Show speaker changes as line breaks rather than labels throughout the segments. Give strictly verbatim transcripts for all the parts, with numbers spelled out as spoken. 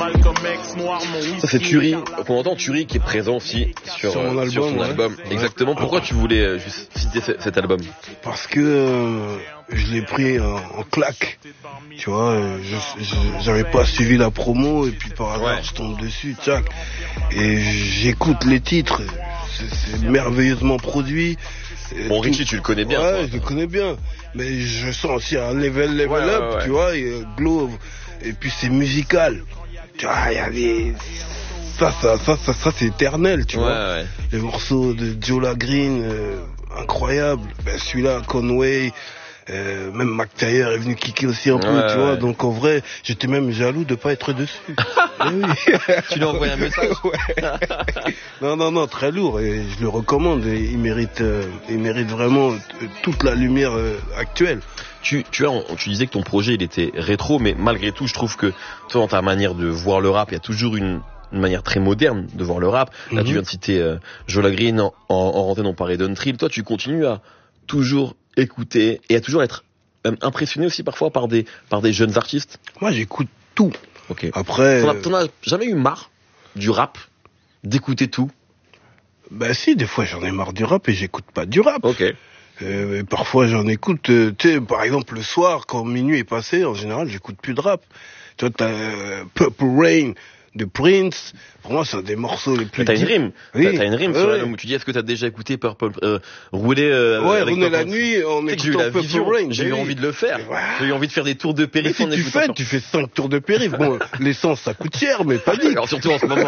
Ça c'est Turi, qu'on entend Turi qui est présent aussi sur,
sur, mon
euh,
album,
sur son
ouais.
album.
Ouais.
Exactement. Pourquoi tu voulais euh, juste citer c- cet album?
Parce que euh, je l'ai pris en, en claque. Tu vois, euh, je, je, j'avais pas suivi la promo et puis par hasard
Ouais.
je tombe dessus, tchac. Et j'écoute les titres, c'est, c'est merveilleusement produit.
Bon,
Tout-
Richie, tu le connais bien.
Ouais,
toi.
je le connais bien. Mais je sens aussi un level, level
Ouais,
up,
ouais, ouais.
tu vois, et euh, glow. Et puis c'est musical. Tu vois, il y a des... Ça, ça, ça, ça, ça c'est éternel, tu
Ouais,
vois.
ouais.
Les morceaux de Jola Green, euh, incroyables. Ben, celui-là, Conway, euh, même Mac Taylor est venu kicker aussi un peu,
Ouais,
tu vois.
ouais.
Donc en vrai, j'étais même jaloux de pas être dessus. Eh oui.
Tu lui as envoyé un message?
Ouais. Non, non, non, très lourd. Et je le recommande. Et il mérite, euh, il mérite vraiment euh, toute la lumière euh, actuelle.
Tu, tu, as, tu disais que ton projet il était rétro, mais malgré tout, je trouve que toi, dans ta manière de voir le rap, il y a toujours une, une manière très moderne de voir le rap. Là,
Mhm.
tu viens de citer euh, Jola Green en, en, en rentrée dans Paris Don Trill. Toi, tu continues à toujours écouter et à toujours être euh, impressionné aussi parfois par des, par des jeunes artistes.
Moi, j'écoute tout.
Ok.
Après,
T'en as,
euh,
t'en as jamais eu marre du rap, d'écouter tout?
bah si, des fois j'en ai marre du rap et j'écoute pas du rap.
Ok.
Euh, et parfois j'en écoute, euh, tu sais, par exemple le soir, quand minuit est passé, en général, j'écoute plus de rap. Tu vois, t'as euh, Purple Rain de Prince. Pour moi, c'est un des morceaux les plus...
Mais t'as une
di-
rime.
Oui.
T'as, t'as une rime
Ouais,
sur
ouais.
l'album où tu dis est-ce que t'as déjà écouté Purple euh, rouler euh,
Ouais,
avec
René la
Purple-
nuit en
Tu sais que j'ai eu
écoutant
la
Purple
vision,
Rain.
j'ai
Mais
eu
oui.
envie de le faire.
Mais ouais.
J'ai eu envie de faire des tours de
Mais
périph'
si
en
tu
écoutant
fais,
Purple-
tu fais cinq tours de périph'. Bon, l'essence, ça coûte cher, mais pas dit.
Alors surtout en ce moment.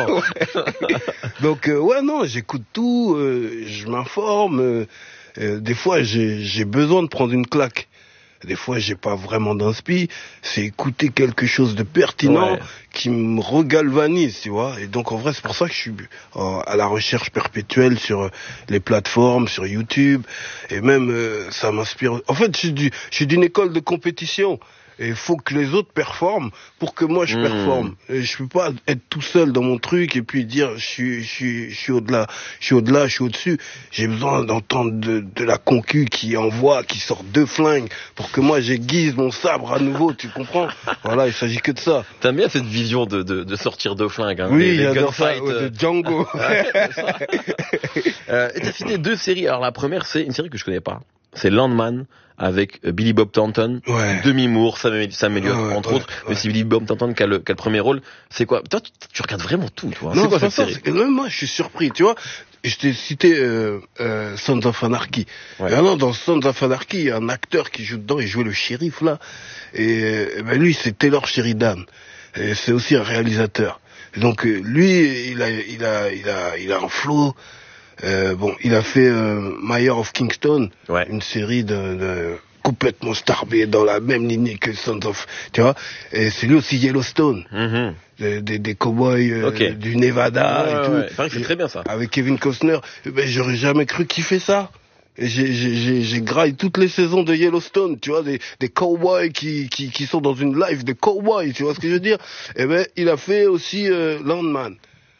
Donc, euh, ouais, non, j'écoute tout, euh, je m'informe. Euh, euh, des fois, j'ai, j'ai besoin de prendre une claque. Des fois, j'ai pas vraiment d'inspi. C'est écouter quelque chose de pertinent
Ouais.
qui me regalvanise, tu vois. Et donc, en vrai, c'est pour ça que je suis euh, à la recherche perpétuelle sur euh, les plateformes, sur YouTube. Et même, euh, ça m'inspire. En fait, je suis, du, je suis d'une école de compétition. Et il faut que les autres performent pour que moi je
Mmh.
performe. Et je peux pas être tout seul dans mon truc et puis dire je suis, je suis, je suis au-delà, je suis au-delà, je suis au-dessus. J'ai besoin d'entendre de, de la concu qui envoie, qui sort deux flingues pour que moi j'aiguise mon sabre à nouveau. Tu comprends? Voilà, il s'agit que de ça.
T'aimes bien cette vision de, de, de sortir de flingue, hein,
Oui,
les, les
j'adore ça,
gunfights,
ouais,
euh,
de Django.
euh, et t'as cité deux séries. Alors la première, c'est une série que je connais pas. C'est Landman avec euh, Billy Bob Thornton,
Ouais.
Demi Moore, Sam, Sam Elliott,
Ouais, ouais,
entre
ouais,
autres. Mais
ouais.
c'est Billy Bob Thornton qui a le, qui a le premier rôle. C'est quoi? Toi, tu, tu regardes vraiment tout, toi.
Non,
c'est quoi
c'est
cette
pas ça.
série?
c'est que même moi, je suis surpris. Tu vois, je t'ai cité euh, euh, Sons of Anarchy.
Ouais.
Et alors, dans Sons of Anarchy, il y a un acteur qui joue dedans. Il jouait le shérif là. Et, euh, ben lui, c'est Taylor Sheridan. Et c'est aussi un réalisateur. Et donc euh, lui, il a, il a, il a, il a un flow. Euh, bon, il a fait euh, Mayor of Kingston,
Ouais.
une série de, de complètement starbée dans la même lignée que Sons of, tu vois. Et c'est lui aussi Yellowstone.
Mhm.
Des, des, des cow-boys euh,
Ok.
du Nevada
Ouais,
et tout.
ouais. Il paraît que c'est très bien ça.
Avec Kevin Costner. Eh ben, j'aurais jamais cru qu'il fait ça. Et j'ai, j'ai, j'ai, j'ai graillé toutes les saisons de Yellowstone, tu vois, des, des cow-boys qui, qui, qui sont dans une life de cow-boys, tu vois ce que je veux dire? Eh ben, il a fait aussi euh, Landman.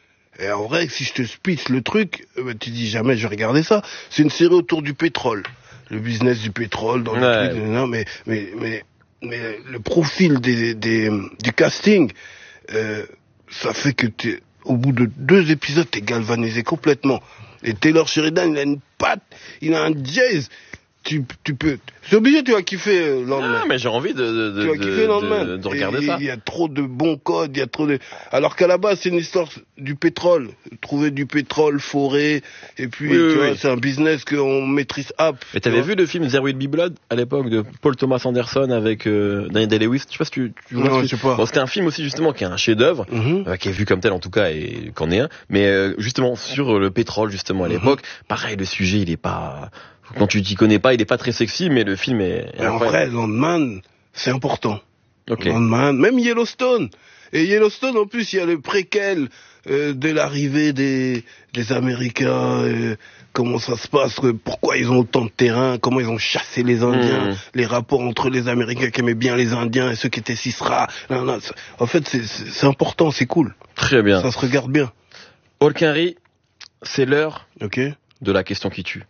Et en vrai, si je te speech le truc, eh ben, tu dis jamais je vais regarder ça. C'est une série autour du pétrole. Le business du pétrole, dans
Ouais.
le truc. Non, mais, mais, mais, mais le profil des, des, du casting, euh, ça fait que t'es, au bout de deux épisodes, t'es galvanisé complètement. Et Taylor Sheridan, il a une patte, il a un jazz. Tu, tu peux, c'est obligé, tu vas kiffer euh, Landman.
Ah, mais j'ai envie de, de, de,
Tu vas
de,
kiffer Landman.
de, de regarder
Et
ça.
Il y a trop de bons codes, il y a trop de... Alors qu'à la base, c'est une histoire du pétrole. Trouver du pétrole, forêt, et puis,
Oui,
tu
oui,
vois,
oui.
c'est un business qu'on maîtrise up.
Mais
tu
t'avais
vois.
vu le film There Will Be Blood à l'époque de Paul Thomas Anderson avec euh, Daniel Day-Lewis? Je sais pas si tu, tu vois
Non,
ce que-
je sais pas.
Bon, c'était un film aussi justement qui est un chef-d'œuvre,
Mhm.
euh, qui est vu comme tel en tout cas et qu'en est un. Mais euh, justement sur le pétrole justement à l'époque, pareil le sujet il est pas, quand tu t'y connais pas il est pas très sexy, mais le film est. est
Mais en vrai,
incroyable.
Landman, c'est important.
Ok.
Landman, même Yellowstone. Et Yellowstone, en plus, il y a le préquel euh, de l'arrivée des, des Américains, euh, comment ça se passe, euh, pourquoi ils ont autant de terrain, comment ils ont chassé les Indiens,
Mmh.
les rapports entre les Américains qui aimaient bien les Indiens et ceux qui étaient Sisra. Non, non, c'est- en fait, c'est, c'est, c'est important, c'est cool.
Très bien.
Ça se regarde bien.
Holkinry, c'est l'heure
Ok.
de la question qui tue.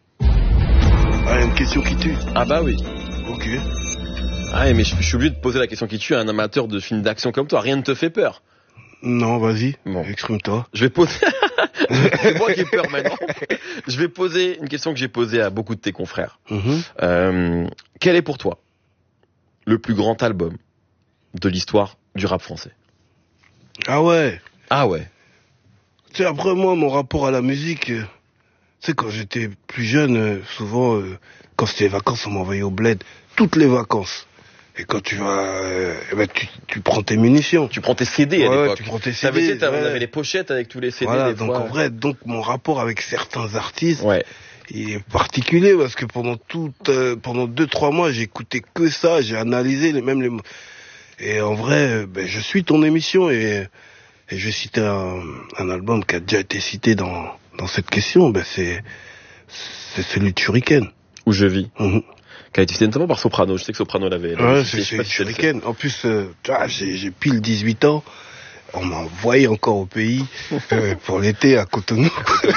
Ah, il y a une question qui tue.
Ah bah oui.
Ok.
Ah mais je, je suis obligé de poser la question qui tue à un amateur de films d'action comme toi. Rien ne te fait peur.
Non, vas-y,
Bon.
exprime-toi.
Je vais poser... C'est moi qui ai peur maintenant. Je vais poser une question que j'ai posée à beaucoup de tes confrères.
Mhm.
Euh, quel est pour toi le plus grand album de l'histoire du rap français?
Ah ouais.
Ah ouais.
Tu sais, après moi, mon rapport à la musique, euh, tu sais, quand j'étais plus jeune, euh, souvent, euh, quand c'était les vacances, on m'envoyait au bled, toutes les vacances. Et quand tu vas, euh, eh ben, tu, tu prends tes munitions.
Tu prends tes C D à
Ouais,
l'époque.
tu prends tes
T'avais,
C D.
tu sais, t'avais-
ouais.
On avait les pochettes avec tous les C D
Voilà,
des
donc
fois.
en vrai, donc mon rapport avec certains artistes,
Ouais.
il est particulier parce que pendant tout, euh, pendant deux trois mois, j'ai écouté que ça, j'ai analysé les mêmes les mots. Et en vrai, euh, ben, je suis ton émission et, et je vais citer un, un album qui a déjà été cité dans dans cette question. Ben c'est c'est celui de Shuriken.
Où je vis.
Mhm.
Qui a été cité notamment par Soprano. Je sais que Soprano l'avait. l'avait
Ouais,
cité,
c'est
je sais
c'est
pas si c'est le fait.
Shuriken. En plus, euh, tu vois, j'ai j'ai pile dix-huit ans. On m'a envoyé encore au pays euh, pour l'été à Cotonou.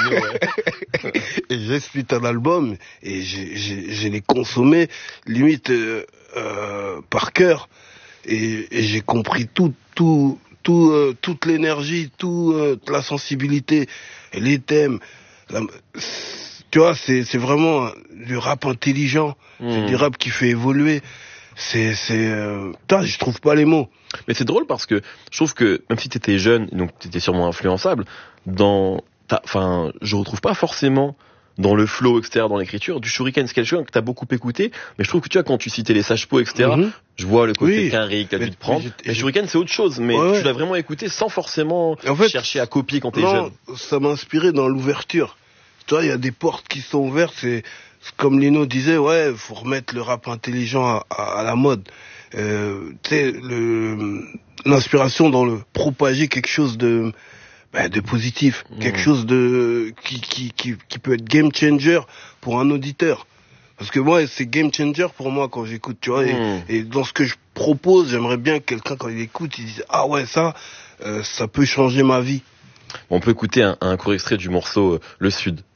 Et j'ai suivi un album et j'ai j'ai j'ai les consommé limite euh, euh, par cœur et, et j'ai compris tout tout tout euh, toute l'énergie, tout euh, toute la sensibilité, et les thèmes. La- tu vois, c'est c'est vraiment du rap intelligent, c'est
Hmm.
du rap qui fait évoluer. C'est c'est euh, putain, je trouve pas les mots.
Mais c'est drôle parce que je trouve que même si t'étais jeune, donc t'étais sûrement influençable, dans ta, enfin, je retrouve pas forcément dans le flow, et cetera, dans l'écriture, du Shuriken. C'est quelque chose que t'as beaucoup écouté, mais je trouve que tu vois, quand tu citais les sages-pots, et cetera,
Mhm.
je vois le côté
Oui.
carré que t'as
Mais-
dû te prendre.
mais j'ai-
Mais
j'ai-
Shuriken, c'est autre chose, mais
Ouais, ouais.
tu l'as vraiment écouté sans forcément
En fait,
chercher à copier quand t'es
non,
jeune.
ça m'a inspiré dans l'ouverture. Tu vois, il y a des portes qui sont ouvertes. C'est c'est comme Lino disait, ouais, faut remettre le rap intelligent à, à- à la mode. Euh, tu sais, le l'inspiration dans le propager quelque chose de ben, de positif,
Mmh.
quelque chose de qui, qui qui qui peut être game changer pour un auditeur. Parce que moi, c'est game changer pour moi quand j'écoute, tu vois. Et,
Mmh.
et dans ce que je propose, j'aimerais bien que quelqu'un, quand il écoute, il dise ah ouais, ça, euh, ça peut changer ma vie.
On peut écouter un, un court extrait du morceau euh, Le Sud.